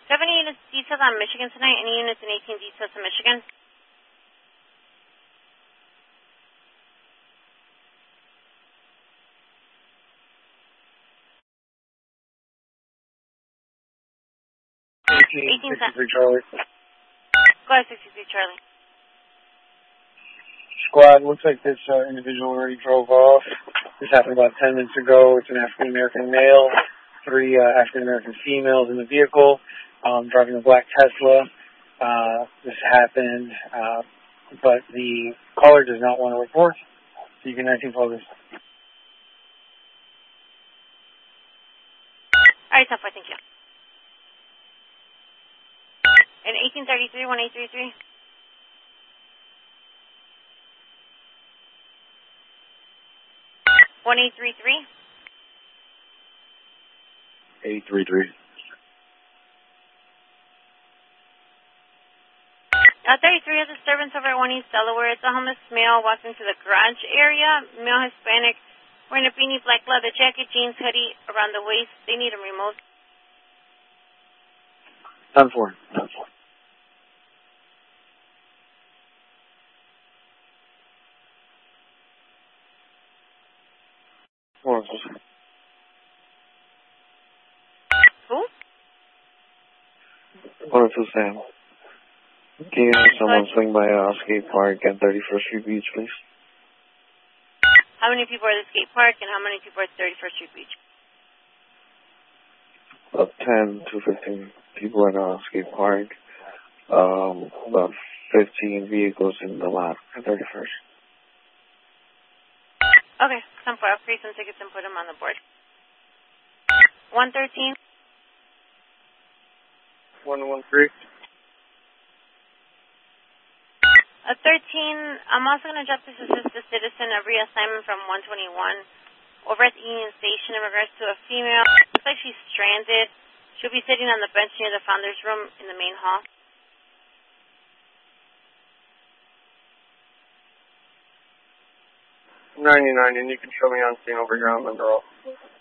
Do you have any units detailed on Michigan tonight? Any units in 18 detailed to Michigan? Eighteen 63 Charlie. Go ahead, 63 Charlie. Squad, looks like this individual already drove off. This happened about 10 minutes ago. It's an African-American male, 3 African-American females in the vehicle, driving a black Tesla. This happened, but the caller does not want to report, so you can 19 focus. All right, 10-4, thank you. And 1833, 1833. 1833. 833. 33 has a disturbance over at 1 East Delaware. It's a homeless male walked into the garage area. Male Hispanic, wearing a beanie, black leather jacket, jeans, hoodie around the waist. They need him removed. 10-4. 10-4. Who? 102 Sam. Can you have someone swing by skate park at 31st Street Beach, please? How many people are at the skate park and how many people are at 31st Street Beach? About 10 to 15 people at skate park. About 15 vehicles in the lot at 31st. Okay, 10-4. I'll create some tickets and put them on the board. 113. 113. 13, I'm also going to drop this assist the citizen a reassignment from 121 over at the Union Station in regards to a female. Looks like she's stranded. She'll be sitting on the bench near the founder's room in the main hall. 99, and you can show me on scene over here on Monroe.